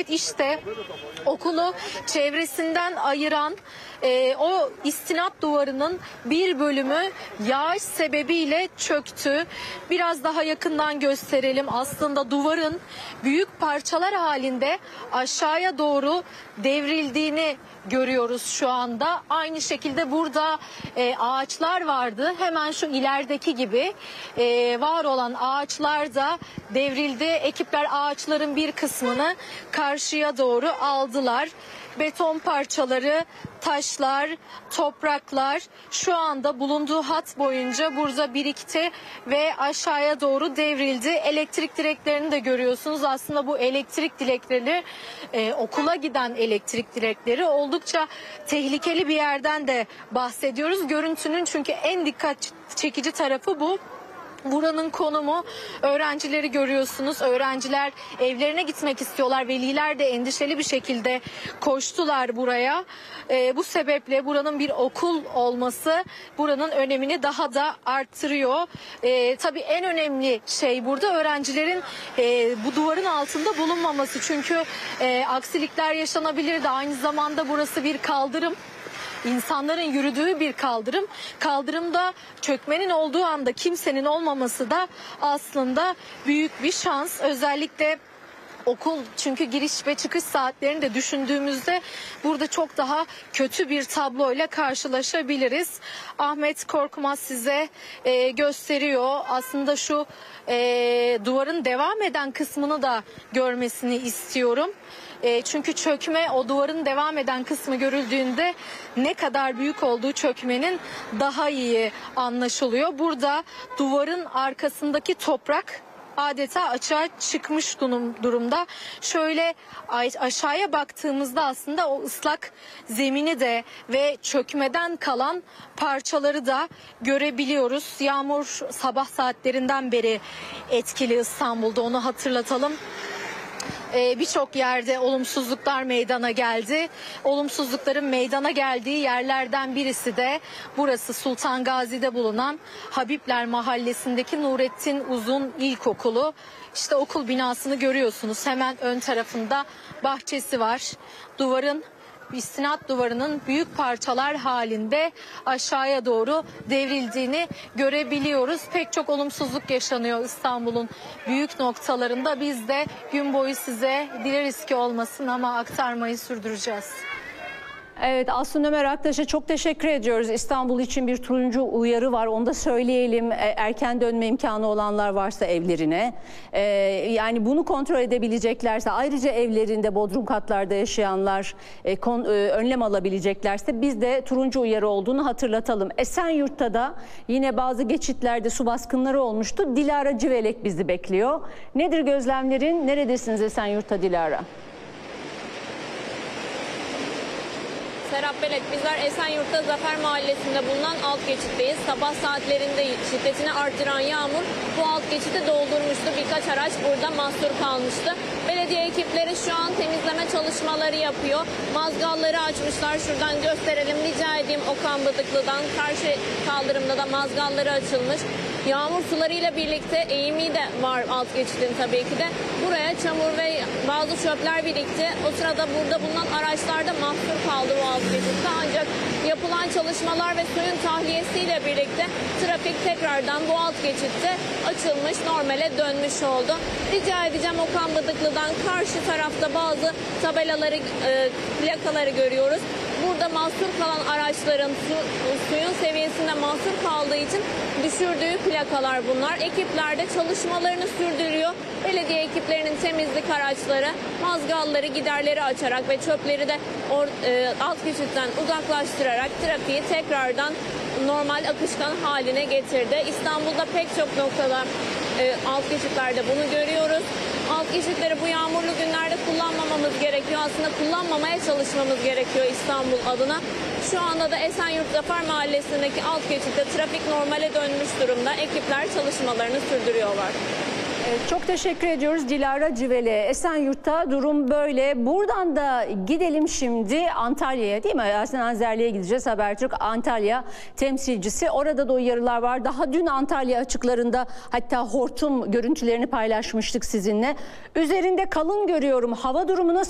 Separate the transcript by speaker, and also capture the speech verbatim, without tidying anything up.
Speaker 1: Evet, işte okulu çevresinden ayıran e, o istinat duvarının bir bölümü yağış sebebiyle çöktü. Biraz daha yakından gösterelim. Aslında duvarın büyük parçalar halinde aşağıya doğru devrildiğini görüyoruz şu anda. Aynı şekilde burada e, ağaçlar vardı. Hemen şu ilerideki gibi e, var olan ağaçlar da devrildi. Ekipler ağaçların bir kısmını karşıya doğru aldılar. Beton parçaları, taşlar, topraklar şu anda bulunduğu hat boyunca burada birikti ve aşağıya doğru devrildi. Elektrik direklerini de görüyorsunuz. Aslında bu elektrik direkleri e, okula giden elektrik direkleri, oldukça tehlikeli bir yerden de bahsediyoruz. Görüntünün çünkü en dikkat çekici tarafı bu. Buranın konumu, öğrencileri görüyorsunuz. Öğrenciler evlerine gitmek istiyorlar. Veliler de endişeli bir şekilde koştular buraya. Ee, bu sebeple buranın bir okul olması buranın önemini daha da arttırıyor. Ee, tabii en önemli şey burada öğrencilerin e, bu duvarın altında bulunmaması. Çünkü e, aksilikler yaşanabilirdi. Aynı zamanda burası bir kaldırım. İnsanların yürüdüğü bir kaldırım. Kaldırımda çökmenin olduğu anda kimsenin olmaması da aslında büyük bir şans. Özellikle okul, çünkü giriş ve çıkış saatlerini de düşündüğümüzde burada çok daha kötü bir tabloyla karşılaşabiliriz. Ahmet Korkmaz size e, gösteriyor. Aslında şu e, duvarın devam eden kısmını da görmesini istiyorum. E, çünkü çökme, o duvarın devam eden kısmı görüldüğünde ne kadar büyük olduğu çökmenin daha iyi anlaşılıyor. Burada duvarın arkasındaki toprak adeta açığa çıkmış durumda. Şöyle aşağıya baktığımızda aslında o ıslak zemini de ve çökmeden kalan parçaları da görebiliyoruz. Yağmur sabah saatlerinden beri etkili İstanbul'da, onu hatırlatalım. Ee, Birçok yerde olumsuzluklar meydana geldi. Olumsuzlukların meydana geldiği yerlerden birisi de burası, Sultan Gazi'de bulunan Habibler Mahallesi'ndeki Nurettin Uzun İlkokulu. İşte okul binasını görüyorsunuz. Hemen ön tarafında bahçesi var. Duvarın, istinat duvarının büyük parçalar halinde aşağıya doğru devrildiğini görebiliyoruz. Pek çok olumsuzluk yaşanıyor İstanbul'un büyük noktalarında. Biz de gün boyu size, dileriz ki olmasın ama, aktarmayı sürdüreceğiz.
Speaker 2: Evet, Aslı Ömer Aktaş'a çok teşekkür ediyoruz. İstanbul için bir turuncu uyarı var, onu da söyleyelim. Erken dönme imkanı olanlar varsa evlerine, ee, yani bunu kontrol edebileceklerse, ayrıca evlerinde bodrum katlarda yaşayanlar e, kon, e, önlem alabileceklerse biz de turuncu uyarı olduğunu hatırlatalım. Esenyurt'ta da yine bazı geçitlerde su baskınları olmuştu. Dilara Civelek bizi bekliyor. Nedir gözlemlerin? Neredesiniz Esenyurt'ta Dilara?
Speaker 3: Serap Belek, bizler Esenyurt'ta Zafer Mahallesi'nde bulunan alt geçitteyiz. Sabah saatlerinde şiddetini artıran yağmur bu alt geçiti doldurmuştu. Birkaç araç burada mahsur kalmıştı. Belediye ekipleri şu an temizleme çalışmaları yapıyor. Mazgalları açmışlar. Şuradan gösterelim. Rica edeyim Okan Bıdıklı'dan. Karşı kaldırımda da mazgalları açılmış. Yağmur sularıyla birlikte eğimi de var alt geçitin tabii ki de. Buraya çamur ve bazı çöpler birikti. O sırada burada bulunan araçlar da mahsur kaldı bu alt geçitte. Ancak yapılan çalışmalar ve suyun tahliyesiyle birlikte trafik tekrardan bu alt geçitte açılmış, normale dönmüş oldu. Rica edeceğim Okan Bıdıklı'dan, karşı tarafta bazı tabelaları, e, plakaları görüyoruz. Burada mahsur kalan araçların su, suyun seviyesinde mahsur kaldığı için düşürdüğü plakalar bunlar. Ekipler de çalışmalarını sürdürüyor. Belediye ekiplerinin temizlik araçları mazgalları, giderleri açarak ve çöpleri de or, e, alt geçitten uzaklaştırarak trafiği tekrardan normal akışkan haline getirdi. İstanbul'da pek çok noktada e, alt geçitlerde bunu görüyoruz. Alt geçitleri bu yağmurlu günlerde kullanmamamız gerekiyor. Aslında kullanmamaya çalışmamız gerekiyor İstanbul adına. Şu anda da Esenyurt Zafer Mahallesi'ndeki alt geçitte trafik normale dönmüş durumda. Ekipler çalışmalarını sürdürüyorlar.
Speaker 2: Çok teşekkür ediyoruz Dilara Civel'e. Esenyurt'ta durum böyle. Buradan da gidelim şimdi Antalya'ya, değil mi? Aslında Azerli'ye gideceğiz. Habertürk Antalya temsilcisi. Orada da uyarılar var. Daha dün Antalya açıklarında hatta hortum görüntülerini paylaşmıştık sizinle. Üzerinde kalın görüyorum. Hava durumu nasıl?